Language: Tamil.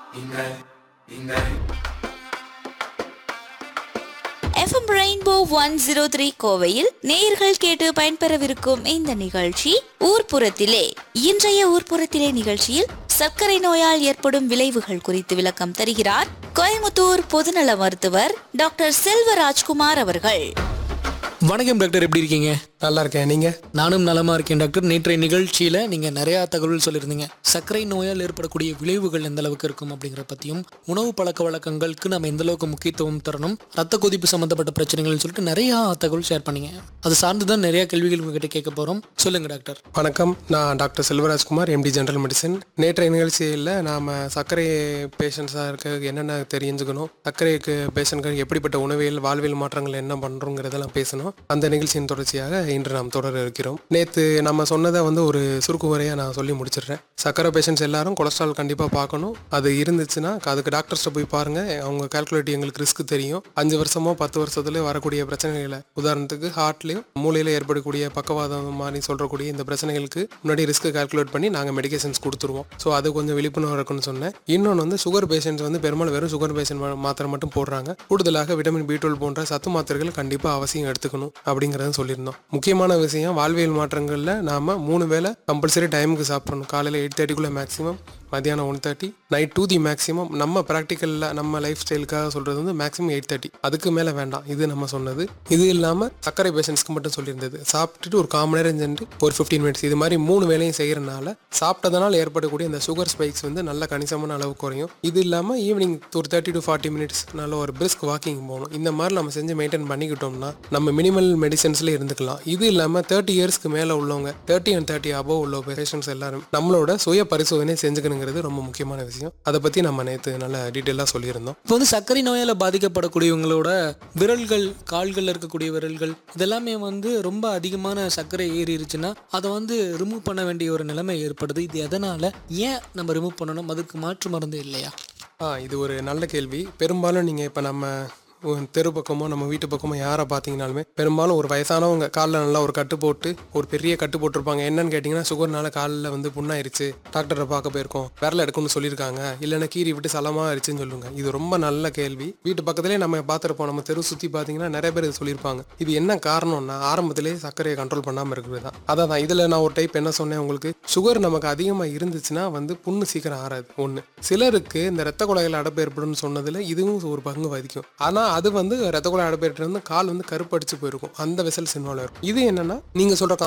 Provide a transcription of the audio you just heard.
எஃப்எம் ரெயின்போ 103 கோவையில் நேயர்கள் கேட்டு பயன்பெறவிருக்கும் இந்த நிகழ்ச்சி ஊர்ப்புறத்திலே. இன்றைய ஊர்ப்புறத்திலே நிகழ்ச்சியில் சர்க்கரை நோயால் ஏற்படும் விளைவுகள் குறித்து விளக்கம் தருகிறார் கோயம்புத்தூர் பொதுநல மருத்துவர் டாக்டர் செல்வராஜ்குமார் அவர்கள். வணக்கம் டாக்டர், எப்படி இருக்கீங்க? நல்லா இருக்கேன். நீங்க? நானும் நலமா இருக்கேன் டாக்டர். நேற்றைய நிகழ்ச்சியில நீங்க நிறைய தகவல் சொல்லியிருந்தீங்க. சர்க்கரை நோயால் ஏற்படக்கூடிய விளைவுகள் எந்த அளவுக்கு இருக்கும் அப்படிங்கிற பத்தியும், உணவு பழக்க வழக்கங்களுக்கு நம்ம எந்த அளவுக்கு முக்கியத்துவம் தரணும், ரத்த கொதிப்பு சம்பந்தப்பட்ட பிரச்சனைகள்னு சொல்லிட்டு நிறைய தகவல் ஷேர் பண்ணீங்க. அது சார்ந்துதான் நிறைய கேள்விகள் உங்ககிட்ட கேட்க போறோம். சொல்லுங்க டாக்டர். வணக்கம், நான் doctor Selvarajkumar, empty general medicine. நேற்றைய நிகழ்ச்சியில் நாம் சர்க்கரை பேஷண்ட்ஸாக இருக்க என்னென்ன தெரிஞ்சுக்கணும், சர்க்கரைக்கு பேஷண்ட்கள் எப்படிப்பட்ட உணவியல் வாழ்வியல் மாற்றங்கள் என்ன பண்ணுறோங்கிறதெல்லாம் பேசணும். அந்த நிகழ்ச்சியின் தொடர்ச்சியாக இன்று நாம் தொடர இருக்கிறோம். நேற்று நம்ம சொன்னதை ஒரு சுருக்கு உரையாக நான் சொல்லி முடிச்சிடுறேன். சர்க்கரை பேஷண்ட்ஸ் எல்லாரும் கொலஸ்ட்ரால் கண்டிப்பாக பார்க்கணும். அது இருந்துச்சுன்னா அதுக்கு டாக்டர்ஸ்ட்டை போய் பாருங்கள். அவங்க கால்குலேட் எங்களுக்கு ரிஸ்க் தெரியும். 5 வருஷமோ 10 வருஷத்துல வரக்கூடிய பிரச்சனைகளை, உதாரணத்துக்கு ஹார்ட்லேயும் மூளையில் ஏற்படக்கூடிய பக்கவாதம் மாதிரி சொல்கிறக்கூடிய இந்த பிரச்சனைகளுக்கு முன்னாடி ரிஸ்க் கால்குலேட் பண்ணி நாங்கள் மெடிகேஷன்ஸ் கொடுத்துருவோம். ஸோ அது கொஞ்சம் விழிப்புணர்வு இருக்குன்னு சொன்னேன். இன்னொன்று சுகர் பேஷண்ட்ஸ் பெரும்பாலும் வெறும் சுகர் பேஷண்ட் மாத்திரை மட்டும் போடுறாங்க. கூடுதலாக விட்டமின் B12 போன்ற சத்து மாத்திரைகள் கண்டிப்பாக அவசியம் எடுத்துக்கணும் அப்படிங்கிறத சொல்லியிருந்தோம். முக்கியமான விஷயம், வாழ்வியல் மாற்றங்களில் நாம 3 வேளை கம்பல்சரி டைமுக்கு சாப்பிடணும். காலையில் 8:30 மேக்ஸிமம், மதியானம் 1:30, நைட் 2 மேக்ஸிமம். நம்ம ப்ராக்டிக்கலில் நம்ம லைஃப் ஸ்டைலுக்காக சொல்கிறது மேக்ஸிமம் 8:30, அதுக்கு மேலே வேண்டாம். இது நம்ம சொன்னது. இது இல்லாமல் சர்க்கரை பேஷண்ட்ஸ்க்கு மட்டும் சொல்லியிருந்தது. சாப்பிட்டுட்டு ஒரு 1/4 மணி நேரம் சென்று ஒரு 15 மினிட்ஸ், இது மாதிரி 3 வேளையும் செய்கிறனால சாப்பிட்டதனால் ஏற்படக்கூடிய இந்த சுகர் ஸ்பைக்ஸ் நல்ல கணிசமான அளவு குறையும். இது இல்லாமல் ஈவினிங் ஒரு 30 to 40 மினிட்ஸ் நல்ல ஒரு பிரிஸ்க் வாக்கிங் போகணும். இந்த மாதிரி நம்ம செஞ்சு மெயின்டைன் பண்ணிக்கிட்டோம்னா நம்ம மினிமல் மெடிசன்ஸ்ல இருந்துக்கலாம். இது இல்லாமல் 30 இயர்ஸ்க்கு மேலே உள்ளவங்க, 30 and 30 above உள்ள பேஷண்ட்ஸ் எல்லாரும் நம்மளோட சுய பரிசோதனை செஞ்சுக்கணுங்கிறது ரொம்ப முக்கியமான விஷயம். அதை பற்றி நம்ம நேற்று நல்ல டீட்டெயிலாக சொல்லியிருந்தோம். இப்போ சர்க்கரை நோயால் பாதிக்கப்படக்கூடியவங்களோட விரல்கள், கால்களில் இருக்கக்கூடிய விரல்கள் இதெல்லாமே ரொம்ப அதிகமான சர்க்கரை ஏறிடுச்சுன்னா அதை ரிமூவ் பண்ண வேண்டிய ஒரு நிலைமை ஏற்படுது. இது எதனால, ஏன் நம்ம ரிமூவ் பண்ணணும்? அதுக்கு மாற்று மருந்து இல்லையா? இது ஒரு நல்ல கேள்வி. பெரும்பாலும் நீங்கள் இப்போ நம்ம தெரு பக்கமோ நம்ம வீட்டு பக்கமோ யாரை பார்த்தீங்கன்னாலுமே பெரும்பாலும் ஒரு வயசானவங்க காலில் நல்லா ஒரு கட்டு போட்டு, ஒரு பெரிய கட்டு போட்டிருப்பாங்க. என்னன்னு கேட்டிங்கன்னா, சுகர்னால காலில் புண்ணாயிருச்சு, டாக்டரை பார்க்க போயிருக்கோம், விரல எடுக்கணும்னு சொல்லியிருக்காங்க, இல்லைன்னா கீறி விட்டு சலமாக ஆயிடுச்சுன்னு சொல்லுங்க. இது ரொம்ப நல்ல கேள்வி. வீட்டு பக்கத்துலேயே நம்ம பார்த்துருப்போம். நம்ம தெரு சுற்றி பார்த்தீங்கன்னா நிறைய பேர் இது சொல்லியிருப்பாங்க. இது என்ன காரணம்னா, ஆரம்பத்திலேயே சர்க்கரையை கண்ட்ரோல் பண்ணாமல் இருக்கிறது தான். அதான் இதில் நான் ஒரு டைப் என்ன சொன்னேன் உங்களுக்கு, சுகர் நமக்கு அதிகமாக இருந்துச்சுன்னா புண்ணு சீக்கிரம் ஆறாது. ஒன்று, சிலருக்கு இந்த ரத்த குழாயில் அடைப்பு ஏற்படும்னு சொன்னதில் இதுவும் ஒரு பங்கு வகிக்கும். ஆனால் அது ரத்த குழாய் அடைப்பு கால் கருப்படிச்சு போயிருக்கும். அந்த வெசல்ஸ் இன்வால்வ் ஆயிருக்கும். இது என்னன்னா, நீங்க சொல்ற